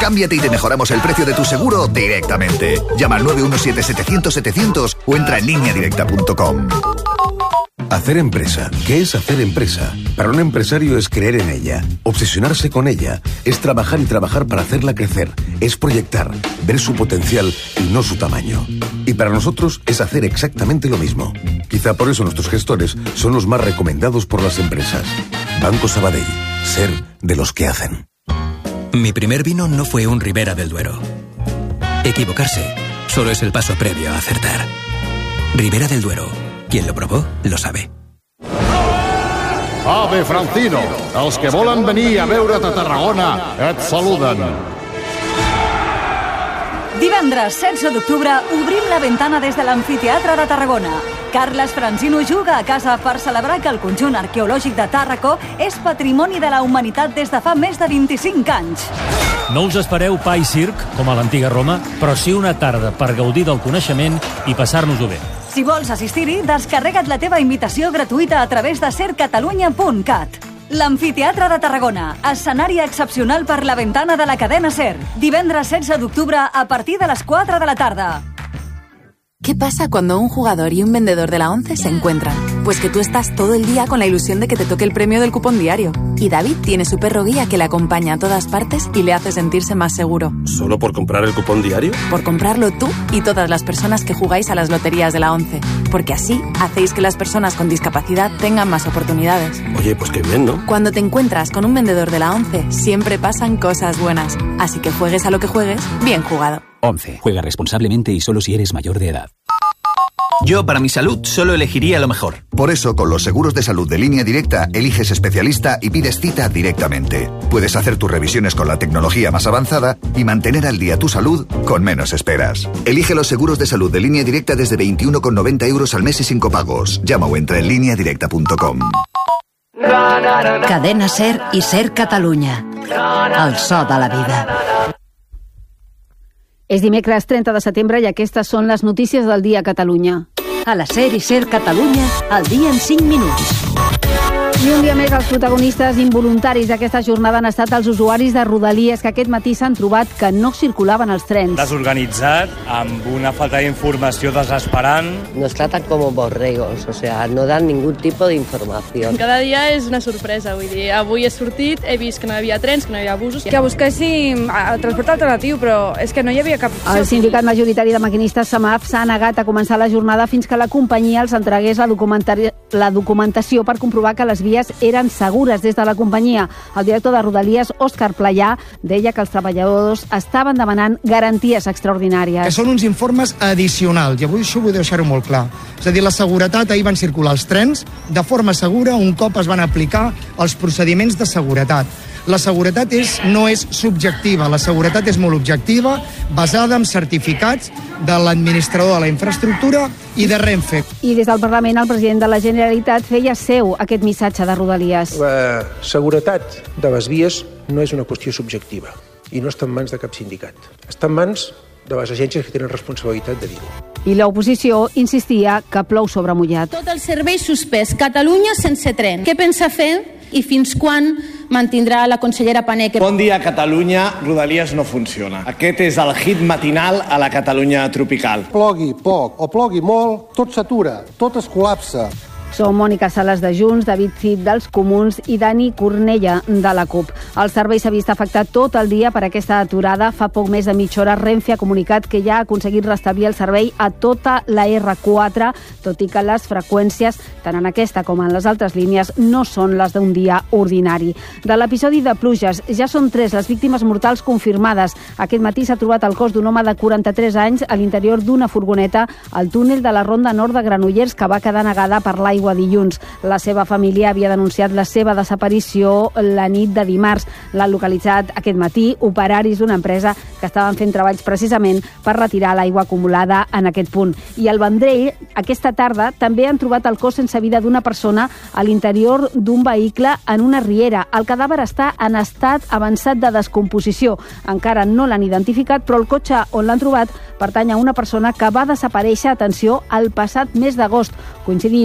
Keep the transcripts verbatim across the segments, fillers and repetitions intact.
Cámbiate y te mejoramos el precio de tu seguro directamente. Llama al nueve uno siete setecientos setecientos o entra en línea directa punto com. Hacer empresa. ¿Qué es hacer empresa? Para un empresario es creer en ella, obsesionarse con ella, es trabajar y trabajar para hacerla crecer, es proyectar, ver su potencial y no su tamaño. Y para nosotros es hacer exactamente lo mismo. Quizá por eso nuestros gestores son los más recomendados por las empresas. Banco Sabadell. Ser de los que hacen. Mi primer vino no fue un Ribera del Duero. Equivocarse solo es el paso previo a acertar. Ribera del Duero. Quien lo probó, lo sabe. Ave Francino, els que volen venir a veure't a Tarragona et saluden. Divendres setze d'octubre obrim la ventana des de l'Amfiteatre de Tarragona. Carles Francino juga a casa per celebrar que el conjunt arqueològic de Tàrraco és patrimoni de la humanitat des de fa més de vint-i-cinc anys. No us espereu pa i circ, com a l'antiga Roma, però sí una tarda per gaudir del coneixement i passar-nos-ho bé. Si vols assistir-hi, descarrega't la teva invitació gratuïta a través de ser catalunya punt cat. L'Amfiteatre de Tarragona, escenari excepcional per la ventana de la cadena SER. Divendres setze d'octubre a partir de les quatre de la tarda. ¿Qué pasa cuando un jugador y un vendedor de la ONCE se encuentran? Pues que tú estás todo el día con la ilusión de que te toque el premio del cupón diario. Y David tiene su perro guía que le acompaña a todas partes y le hace sentirse más seguro. ¿Solo por comprar el cupón diario? Por comprarlo tú y todas las personas que jugáis a las loterías de la ONCE. Porque así hacéis que las personas con discapacidad tengan más oportunidades. Oye, pues qué bien, ¿no? Cuando te encuentras con un vendedor de la ONCE, siempre pasan cosas buenas. Así que juegues a lo que juegues, bien jugado. ONCE. Juega responsablemente y solo si eres mayor de edad. Yo, para mi salud, solo elegiría lo mejor. Por eso, con los seguros de salud de Línea Directa, eliges especialista y pides cita directamente. Puedes hacer tus revisiones con la tecnología más avanzada y mantener al día tu salud con menos esperas. Elige los seguros de salud de Línea Directa desde veintiuno con noventa euros al mes y sin copagos. Llama o entra en línea directa punto com. Cadena SER i SER Catalunya. El so de la vida. És dimecres trenta de setembre i aquestes són les notícies del dia a Catalunya. A la SER i SER Catalunya, el dia en cinc minuts. I un dia més els protagonistes involuntaris d'aquesta jornada han estat els usuaris de Rodalies que aquest matí s'han trobat que no circulaven els trens. Desorganitzat, amb una falta d'informació desesperant. Nos tratan como borregos, o sea, no dan ningún tipo de información. Cada dia és una sorpresa, vull dir, avui he sortit, he vist que no hi havia trens, que no hi havia busos. Que busquéssim transport alternatiu, però és que no hi havia cap opció. El sindicat majoritari de maquinistes SAMAF s'ha negat a començar la jornada fins que la companyia els entregués la, la documentació per comprovar que les vies eren segures des de la companyia. El director de Rodalies, Òscar Playà, deia que els treballadors estaven demanant garanties extraordinàries. Que són uns informes addicionals, i avui això vull deixar-ho molt clar. És a dir, la seguretat, ahir van circular els trens de forma segura un cop es van aplicar els procediments de seguretat. La seguretat és, no és subjectiva, la seguretat és molt objectiva, basada en certificats de l'administrador de la infraestructura i de Renfe. I des del Parlament el president de la Generalitat feia seu aquest missatge de Rodalies. La seguretat de les vies no és una qüestió subjectiva i no està en mans de cap sindicat. Està en mans de les agències que tenen responsabilitat de dir-ho. I l'oposició insistia que plou sobre mullat. Tot el servei suspès, Catalunya sense tren. Què pensa fer i fins quan mantindrà la consellera Paneque? Bon dia, Catalunya. Rodalies no funciona. Aquest és el hit matinal a la Catalunya tropical. Plogui poc o plogui molt, tot s'atura, tot es col·lapsa. Són Mònica Sales de Junts, David Cid dels Comuns i Dani Cornella de la CUP. El servei s'ha vist afectat tot el dia per aquesta aturada. Fa poc més de mitja hora Renfe ha comunicat que ja ha aconseguit restablir el servei a tota la erre quatre, tot i que les freqüències, tant en aquesta com en les altres línies, no són les d'un dia ordinari. De l'episodi de pluges, ja són tres les víctimes mortals confirmades. Aquest matí s'ha trobat el cos d'un home de quaranta-tres anys a l'interior d'una furgoneta al túnel de la Ronda Nord de Granollers, que va quedar negada per l'aigua dilluns. La seva família havia denunciat la seva desaparició la nit de dimarts. L'han localitzat aquest matí operaris d'una empresa que estaven fent treballs precisament per retirar l'aigua acumulada en aquest punt. I al Vendrell, aquesta tarda, també han trobat el cos sense vida d'una persona a l'interior d'un vehicle en una riera. El cadàver està en estat avançat de descomposició. Encara no l'han identificat, però el cotxe on l'han trobat pertany a una persona que va desaparèixer, atenció, el passat mes d'agost, coincidint amb una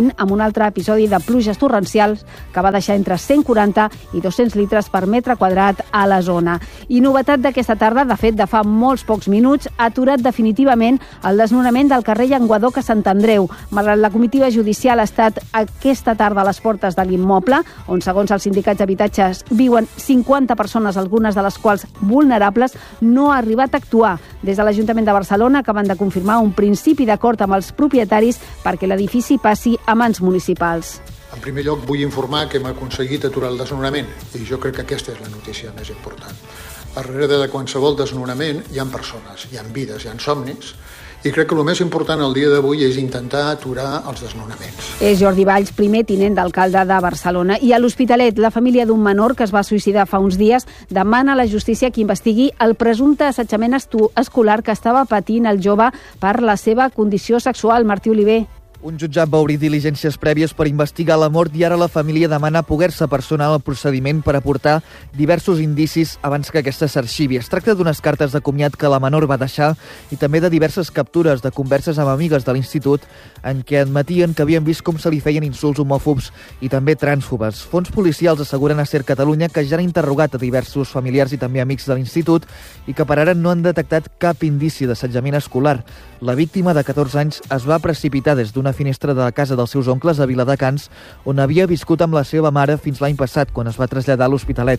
altre episodi de pluges torrencials que va deixar entre cent quaranta i dos-cents litres per metre quadrat a la zona. I novetat d'aquesta tarda, de fet, de fa molts pocs minuts, ha aturat definitivament el desnonament del carrer Llenguadoc a Sant Andreu. Malgrat la comitiva judicial ha estat aquesta tarda a les portes de l'immoble, on, segons els sindicats d'habitatges, viuen cinquanta persones, algunes de les quals vulnerables, no ha arribat a actuar. Des de l'Ajuntament de Barcelona acaben de confirmar un principi d'acord amb els propietaris perquè l'edifici passi a mans municipals. En primer lloc, vull informar que hem aconseguit aturar el desnonament i jo crec que aquesta és la notícia més important. Darrere de qualsevol desnonament hi ha persones, hi ha vides, hi ha somnis, i crec que el més important el dia d'avui és intentar aturar els desnonaments. És Jordi Valls, primer tinent d'alcalde de Barcelona. I a l'Hospitalet, la família d'un menor que es va suïcidar fa uns dies demana a la justícia que investigui el presumpte assetjament escolar que estava patint el jove per la seva condició sexual. Martí Oliver. Un jutjat va obrir diligències prèvies per investigar la mort i ara la família demana poder-se personar al procediment per aportar diversos indicis abans que aquesta s'arxivi. Es tracta d'unes cartes de comiat que la menor va deixar i també de diverses captures de converses amb amigues de l'institut en què admetien que havien vist com se li feien insults homòfobs i també trànsfobes. Fons policials asseguren a Ser Catalunya que ja han interrogat a diversos familiars i també amics de l'institut i que per ara no han detectat cap indici d'assetjament escolar. La víctima de catorze anys es va precipitar des d'una finestra de la casa dels seus oncles a Viladecans, on havia viscut amb la seva mare fins l'any passat, quan es va traslladar a l'Hospitalet.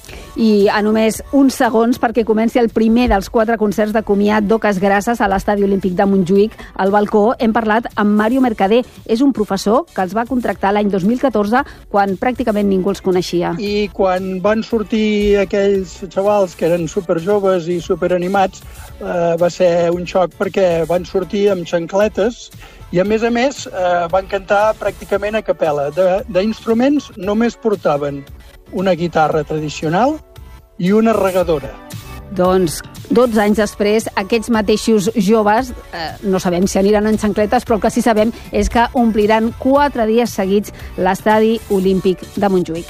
I a només uns segons perquè comenci el primer dels quatre concerts de comiat d'Oques Grasses a l'Estadi Olímpic de Montjuïc. Al balcó hem parlat amb Mario Mercader. És un professor que els va contractar l'any dos mil catorze, quan pràcticament ningú els coneixia. I quan van sortir aquells xavals que eren superjoves i superanimats, eh, va ser un xoc perquè van sortir amb xancletes i, a més a més, eh, van cantar pràcticament a capella. D'instruments només portaven una guitarra tradicional i una regadora. Doncs dotze anys després, aquests mateixos joves, eh, no sabem si aniran en xancletes, però el que sí sabem és que ompliran quatre dies seguits l'Estadi Olímpic de Montjuïc.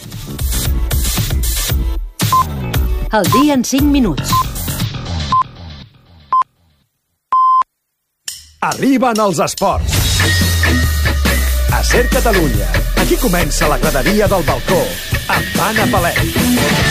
El dia en cinc minuts. Arriben els esports. A Ser Catalunya. Aquí comença la graderia del balcó, amb Anna Palet.